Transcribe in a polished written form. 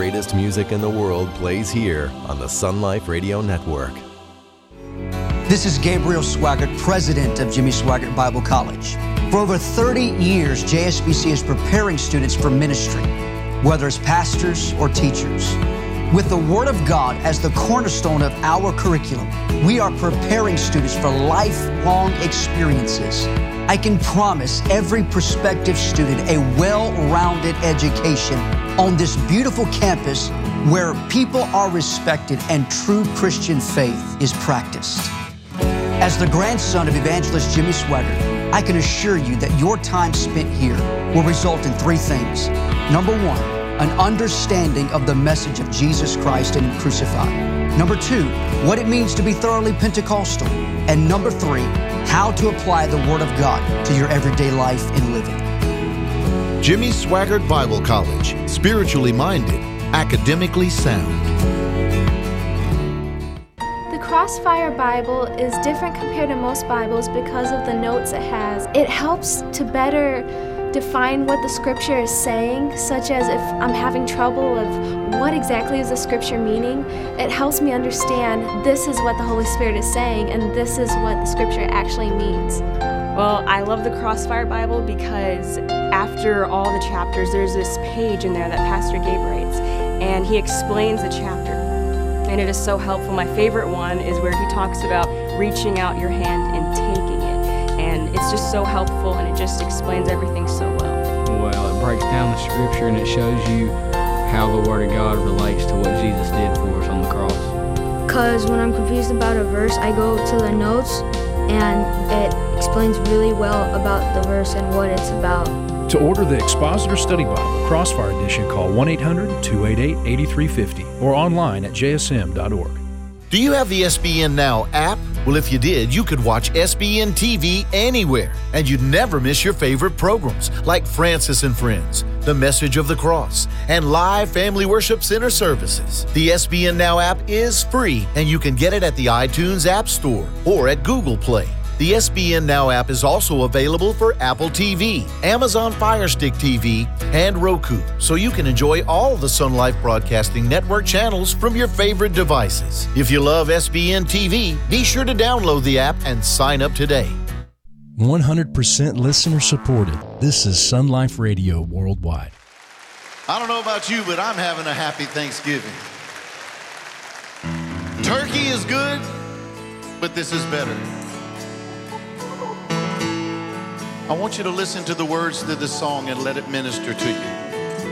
greatest music in the world plays here on the Sun Life Radio Network. This is Gabriel Swaggart, president of Jimmy Swaggart Bible College. For over 30 years, JSBC is preparing students for ministry, whether as pastors or teachers. With the Word of God as the cornerstone of our curriculum, we are preparing students for lifelong experiences. I can promise every prospective student a well-rounded education on this beautiful campus where people are respected and true Christian faith is practiced. As the grandson of evangelist Jimmy Swaggart, I can assure you that your time spent here will result in three things. Number one, an understanding of the message of Jesus Christ and Him crucified. Number two, what it means to be thoroughly Pentecostal. And number three, how to apply the Word of God to your everyday life and living. Jimmy Swaggart Bible College, spiritually minded, academically sound. The Crossfire Bible is different compared to most Bibles because of the notes it has. It helps to better define what the scripture is saying, such as if I'm having trouble with what exactly is the scripture meaning, it helps me understand this is what the Holy Spirit is saying and this is what the scripture actually means. Well, I love the Crossfire Bible because after all the chapters, there's this page in there that Pastor Gabe writes, and he explains the chapter. And it is so helpful. My favorite one is where he talks about reaching out your hand and taking it. And it's just so helpful, and it just explains everything so well. Well, it breaks down the scripture, and it shows you how the Word of God relates to what Jesus did for us on the cross. Because when I'm confused about a verse, I go to the notes, and it explains really well about the verse and what it's about. To order the Expositor Study Bible Crossfire Edition, call 1-800-288-8350 or online at jsm.org. Do you have the SBN Now app? Well, if you did, you could watch SBN TV anywhere, and you'd never miss your favorite programs like Francis and Friends, The Message of the Cross, and live Family Worship Center services. The SBN Now app is free, and you can get it at the iTunes App Store or at Google Play. The SBN Now app is also available for Apple TV, Amazon Fire Stick TV, and Roku, so you can enjoy all the Sun Life Broadcasting Network channels from your favorite devices. If you love SBN TV, be sure to download the app and sign up today. 100% listener supported. This is Sun Life Radio Worldwide. I don't know about you, but I'm having a happy Thanksgiving. Turkey is good, but this is better. I want you to listen to the words to this song and let it minister to you.